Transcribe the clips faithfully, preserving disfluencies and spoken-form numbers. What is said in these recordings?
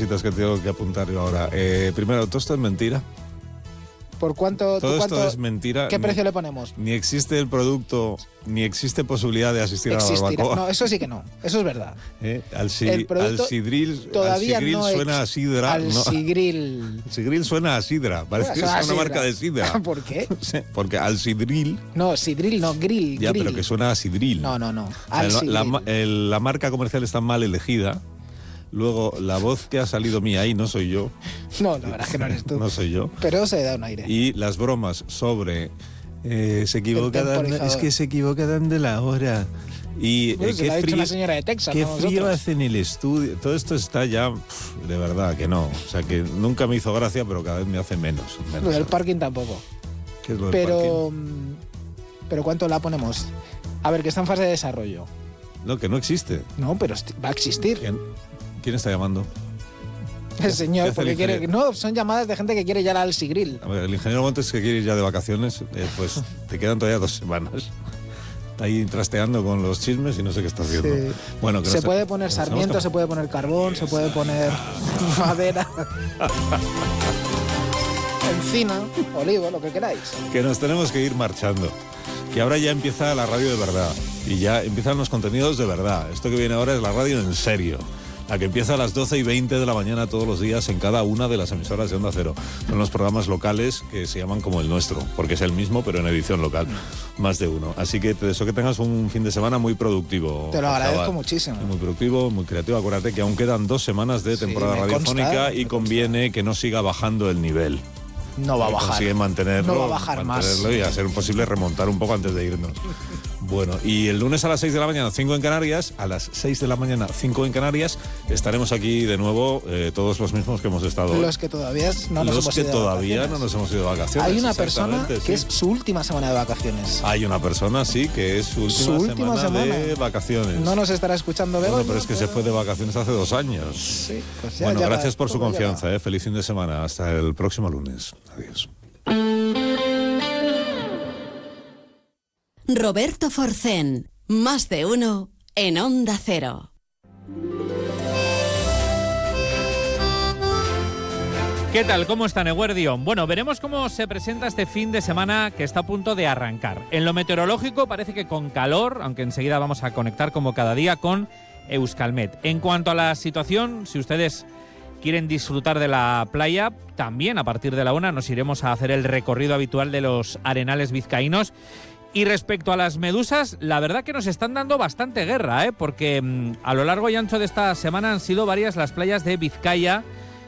cositas que tengo que apuntar yo ahora. Eh, primero, todo esto es mentira. ¿Por cuánto? Todo cuánto esto es mentira. ¿Qué ni, precio le ponemos? Ni existe el producto, ni existe posibilidad de asistir Existirá. a la barbacoa. No, eso sí que no. Eso es verdad. ¿Eh? Al, si, El producto al sidril, todavía al sidril no suena a sidra. Al no, sidril. al sidril suena a sidra. Parece que es Suena a una sidra. marca de sidra. ¿Por qué? Sí, porque al sidril. No, sidril no, grill. Ya, grill. pero que suena a sidril. No, no, no. O Al sea, la, sidril. la, el, la marca comercial está mal elegida. Luego, la voz que ha salido mía ahí no soy yo. No, la verdad es que no eres tú. No soy yo. Pero se da un aire. Y las bromas sobre eh, se equivocan, temporizador. es que se equivocan de la hora. Y Bueno, eh, se lo ha qué dicho frío, una señora de Texas, qué no frío nosotros. hace en el estudio. Todo esto está ya, pff, de verdad que no. O sea, que nunca me hizo gracia, pero cada vez me hace menos. menos Lo del parking tampoco. ¿Qué es lo del Pero, parking? mm, pero ¿cuánto la ponemos? A ver, que está en fase de desarrollo. No, que no existe. No, pero esti- va a existir. ¿Quién, quién está llamando? El qué señor, hace porque el quiere. ingeniero? No, son llamadas de gente que quiere ya al Sigril. A ver, el ingeniero Montes que quiere ir ya de vacaciones, eh, pues te quedan todavía dos semanas. Está ahí trasteando con los chismes y no sé qué está haciendo. Sí. Bueno, que Se nos- puede poner nos tenemos sarmiento, que- se puede poner carbón, se puede poner madera, encina, olivo, lo que queráis. que nos tenemos que ir marchando. Que ahora ya empieza la radio de verdad. Y ya empiezan los contenidos de verdad. Esto que viene ahora es la radio en serio. La que empieza a las doce y veinte de la mañana todos los días en cada una de las emisoras de Onda Cero. Son los programas locales que se llaman como el nuestro, porque es el mismo, pero en edición local. Más de uno. Así que te deseo que tengas un fin de semana muy productivo. Te lo agradezco chaval. muchísimo. Muy productivo, muy creativo. Acuérdate que aún quedan dos semanas de Sí, temporada me radiofónica consta, y me conviene que no siga bajando el nivel. No va a Que bajar. consigue mantenerlo, No va a bajar más. mantenerlo y a ser posible remontar un poco antes de irnos. Bueno, y el lunes a las seis de la mañana, cinco en Canarias, a las seis de la mañana, cinco en Canarias, estaremos aquí de nuevo, eh, todos los mismos que hemos estado hoy. Los que todavía no nos Los hemos que ido de todavía vacaciones. no nos hemos ido de vacaciones. Hay una persona exactamente, que sí. es su última semana de vacaciones. Hay una persona, sí, que es su última, Su última semana, de semana. vacaciones. No nos estará escuchando Begoña. Bueno, pero es que se fue de vacaciones hace dos años. Sí, pues ya Bueno, llega, gracias por su todo llega. confianza, eh. Feliz fin de semana. Hasta el próximo lunes. Adiós. Roberto Forcén, más de uno en Onda Cero. ¿Qué tal? ¿Cómo está Eguerdión? Bueno, veremos cómo se presenta este fin de semana que está a punto de arrancar. En lo meteorológico parece que con calor, aunque enseguida vamos a conectar como cada día con Euskalmet. En cuanto a la situación, si ustedes quieren disfrutar de la playa, también a partir de la una nos iremos a hacer el recorrido habitual de los arenales vizcaínos. Y respecto a las medusas, la verdad que nos están dando bastante guerra, ¿eh? Porque mmm, a lo largo y ancho de esta semana han sido varias las playas de Vizcaya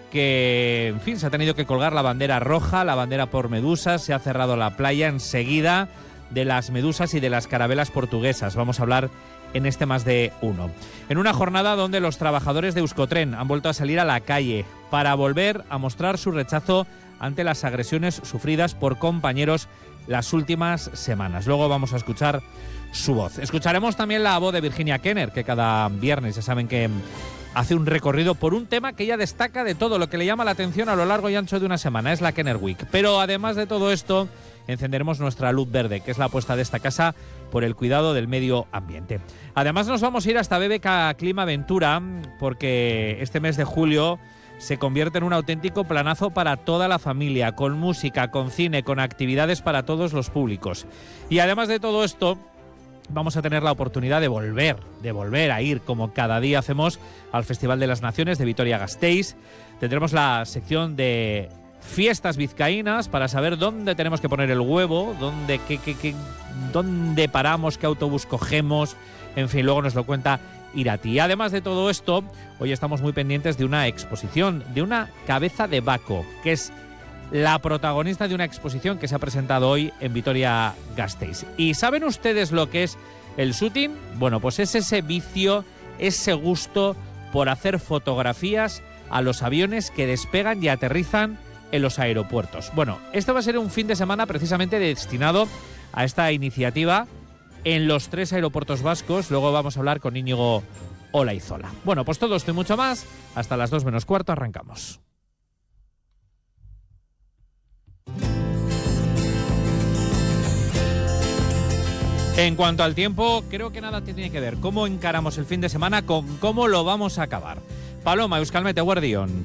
que, en fin, se ha tenido que colgar la bandera roja, la bandera por medusas, se ha cerrado la playa enseguida de las medusas y de las carabelas portuguesas. Vamos a hablar en este más de uno. En una jornada donde los trabajadores de Euskotren han vuelto a salir a la calle para volver a mostrar su rechazo ante las agresiones sufridas por compañeros las últimas semanas. Luego vamos a escuchar su voz. Escucharemos también la voz de Virginia Kenner, que cada viernes ya saben que hace un recorrido por un tema que ella destaca de todo lo que le llama la atención a lo largo y ancho de una semana. Es la Kenner Week. Pero además de todo esto, encenderemos nuestra luz verde, que es la apuesta de esta casa por el cuidado del medio ambiente. Además nos vamos a ir hasta B B K Clima Aventura, porque este mes de julio se convierte en un auténtico planazo para toda la familia, con música, con cine, con actividades para todos los públicos. Y además de todo esto, vamos a tener la oportunidad de volver, de volver a ir, como cada día hacemos, al Festival de las Naciones de Vitoria-Gasteiz. Tendremos la sección de fiestas vizcaínas para saber dónde tenemos que poner el huevo, dónde, qué, qué, qué, dónde paramos, qué autobús cogemos, en fin, luego nos lo cuenta Irati. Además de todo esto, hoy estamos muy pendientes de una exposición, de una cabeza de Baco, que es la protagonista de una exposición que se ha presentado hoy en Vitoria-Gasteiz. ¿Y saben ustedes lo que es el shooting? Bueno, pues es ese vicio, ese gusto por hacer fotografías a los aviones que despegan y aterrizan en los aeropuertos. Bueno, este va a ser un fin de semana precisamente destinado a esta iniciativa en los tres aeropuertos vascos. Luego vamos a hablar con Íñigo Olaizola. Bueno, pues todo esto y mucho más. Hasta las dos menos cuarto arrancamos. En cuanto al tiempo, creo que nada tiene que ver cómo encaramos el fin de semana con cómo lo vamos a acabar. Paloma, Euskalmet, Eguerdión.